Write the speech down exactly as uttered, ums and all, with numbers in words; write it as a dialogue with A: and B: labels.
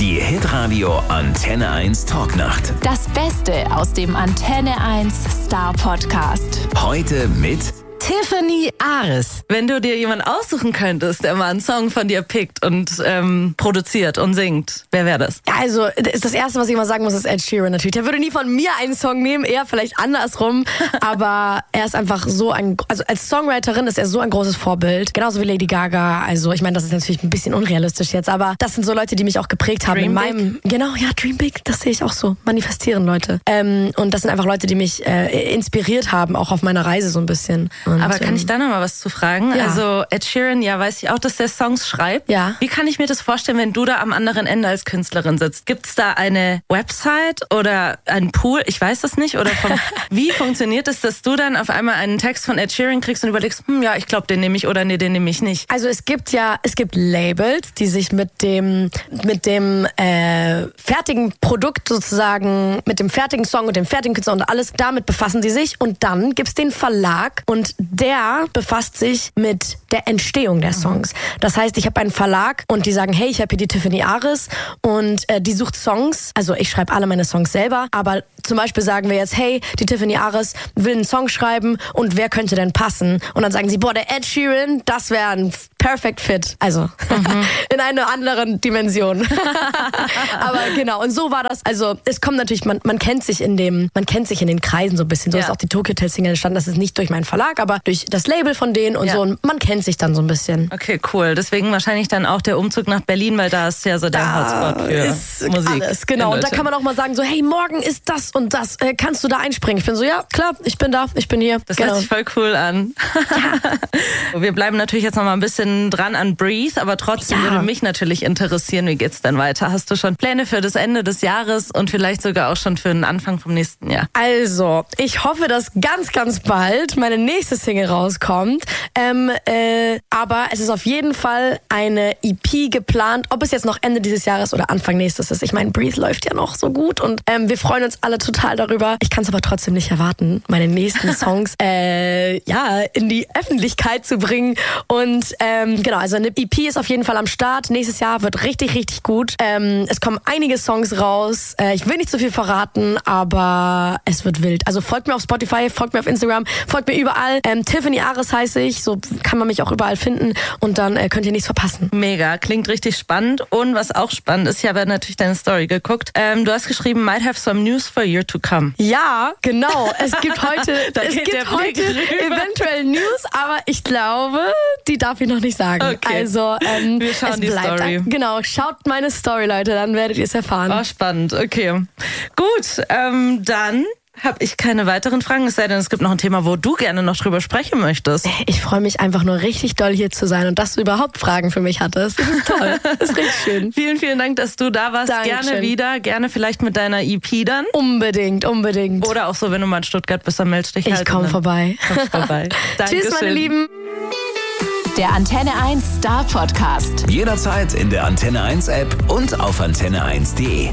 A: Die Hitradio Antenne eins Talknacht.
B: Das Beste aus dem Antenne eins Star Podcast.
A: Heute mit
C: Tiffany Ares.
D: Wenn du dir jemanden aussuchen könntest, der mal einen Song von dir pickt und ähm, produziert und singt, wer wäre das?
C: Ja, also das Erste, was ich mal sagen muss, ist Ed Sheeran natürlich. Der würde nie von mir einen Song nehmen, eher vielleicht andersrum. Aber er ist einfach so ein, also als Songwriterin ist er so ein großes Vorbild. Genauso wie Lady Gaga. Also ich meine, das ist natürlich ein bisschen unrealistisch jetzt, aber das sind so Leute, die mich auch geprägt haben.
D: Dream
C: in meinem,
D: big.
C: Genau, ja, Dream Big, das sehe ich auch so. Manifestieren, Leute. Ähm, und das sind einfach Leute, die mich äh, inspiriert haben, auch auf meiner Reise so ein bisschen. Und,
D: Aber kann
C: ähm,
D: ich da noch mal was zu fragen?
C: Ja.
D: Also Ed Sheeran, ja, weiß ich auch, dass der Songs schreibt.
C: Ja.
D: Wie kann ich mir das vorstellen, wenn du da am anderen Ende als Künstlerin sitzt? Gibt es da eine Website oder einen Pool? Ich weiß das nicht. Oder vom, wie funktioniert es, dass du dann auf einmal einen Text von Ed Sheeran kriegst und überlegst, hm, ja, ich glaube, den nehme ich oder nee, den nehme ich nicht?
C: Also es gibt ja, es gibt Labels, die sich mit dem, mit dem äh, fertigen Produkt sozusagen, mit dem fertigen Song und dem fertigen Künstler und alles, damit befassen die sich. Und dann gibt's den Verlag und der befasst sich mit der Entstehung der Songs. Das heißt, ich habe einen Verlag und die sagen, hey, ich habe hier die Tiffany Ares und äh, die sucht Songs. Also ich schreibe alle meine Songs selber, aber zum Beispiel sagen wir jetzt, hey, die Tiffany Ares will einen Song schreiben und wer könnte denn passen? Und dann sagen sie, boah, der Ed Sheeran, das wäre ein Perfect Fit. Also mhm. in einer anderen Dimension. Aber genau, und so war das. Also es kommt natürlich, man, man kennt sich in dem, man kennt sich in den Kreisen so ein bisschen. So
D: ja.
C: ist auch die Tokyo Hotel Single entstanden. Das ist nicht durch meinen Verlag, aber durch das Label von denen und
D: ja.
C: so. Und man kennt sich dann so ein bisschen.
D: Okay, cool. Deswegen wahrscheinlich dann auch der Umzug nach Berlin, weil da ist ja so der
C: Da
D: Hotspot für
C: ist
D: Musik.
C: alles, genau. Und da kann man auch mal sagen, so, hey, morgen ist das und das. Äh, kannst du da einspringen? Ich bin so, ja, klar, ich bin da, ich bin hier.
D: Das
C: genau.
D: hört sich voll cool an. Ja. Wir bleiben natürlich jetzt noch mal ein bisschen dran an Breathe, aber trotzdem
C: Ja.
D: würde mich natürlich interessieren, wie geht's denn weiter? Hast du schon Pläne für das Ende des Jahres und vielleicht sogar auch schon für den Anfang vom nächsten Jahr?
C: Also, ich hoffe, dass ganz, ganz bald meine nächste Single rauskommt. Ähm, äh, aber es ist auf jeden Fall eine E P geplant, ob es jetzt noch Ende dieses Jahres oder Anfang nächstes ist. Ich meine, Breathe läuft ja noch so gut und ähm, wir freuen uns alle total darüber. Ich kann es aber trotzdem nicht erwarten, meine nächsten Songs äh, ja, in die Öffentlichkeit zu bringen. Und ähm, genau, also eine E P ist auf jeden Fall am Start. Nächstes Jahr wird richtig, richtig gut. Ähm, es kommen einige Songs raus. Äh, ich will nicht zu viel verraten, aber es wird wild. Also folgt mir auf Spotify, folgt mir auf Instagram, folgt mir überall. Ähm, Tiffany Ares heiße ich, so kann man mich auch überall finden und dann äh, könnt ihr nichts verpassen.
D: Mega, klingt richtig spannend. Und was auch spannend ist, ich habe natürlich deine Story geguckt. Ähm, du hast geschrieben, might have some news for you to come.
C: Ja, genau. Es gibt heute,
D: Da
C: es
D: geht
C: gibt
D: der Blick
C: heute
D: rüber.
C: eventuell News, aber ich glaube, die darf ich noch nicht sagen.
D: Okay.
C: Also ähm,
D: Wir schauen
C: es
D: die
C: bleibt
D: Story.
C: Ein, genau, schaut meine Story, Leute, dann werdet ihr es erfahren.
D: Oh, spannend, okay. Gut, ähm, dann habe ich keine weiteren Fragen, es sei denn, es gibt noch ein Thema, wo du gerne noch drüber sprechen möchtest.
C: Ich freue mich einfach nur richtig doll hier zu sein und dass du überhaupt Fragen für mich hattest. Das ist toll. Das ist richtig schön.
D: Vielen, vielen Dank, dass du da warst.
C: Dankeschön.
D: Gerne wieder, gerne vielleicht mit deiner E P dann.
C: Unbedingt, unbedingt.
D: Oder auch so, wenn du mal in Stuttgart bist, dann meldest dich
C: Ich
D: halt.
C: komme
D: und dann
C: vorbei.
D: kommst vorbei.
C: Tschüss, meine
D: Dankeschön.
C: Lieben.
B: Der Antenne eins Star Podcast.
A: jederzeit in der Antenne eins App und auf antenne eins punkt de.